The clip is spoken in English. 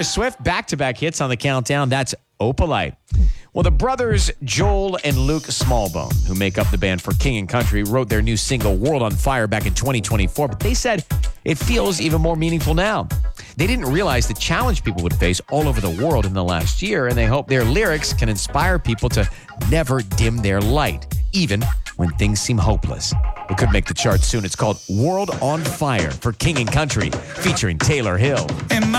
Taylor Swift, back-to-back hits on the countdown. That's Opalite. Well, the brothers Joel and Luke Smallbone, who make up the band for King and Country, wrote their new single, World on Fire, back in 2024, but they said it feels even more meaningful now. They didn't realize the challenge people would face all over the world in the last year, and they hope their lyrics can inspire people to never dim their light, even when things seem hopeless. It could make the charts soon. It's called World on Fire for King and Country, featuring Taylor Hill.